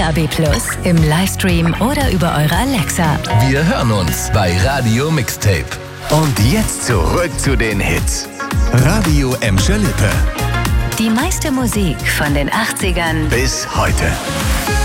DAB+, im Livestream oder über eure Alexa. Wir hören uns bei Radio Mixtape. Und jetzt zurück zu den Hits. Radio Emscher Lippe. Die meiste Musik von den 80ern bis heute.